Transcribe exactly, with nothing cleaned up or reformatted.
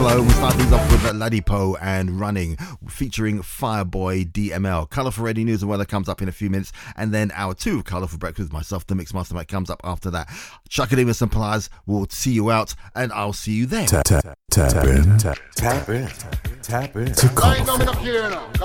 flow. We start things off with Ladipo and Running, featuring Fireboy D M L. Colourful Radio News and Weather comes up in a few minutes, and then hour two of Colourful Breakfast with myself, the Mixmaster Mike, comes up after that. Chuck it in with some pliers. We'll see you out, and I'll see you there. Tap, tap, tap in. Tap, tap in. Tap in. To Colourful.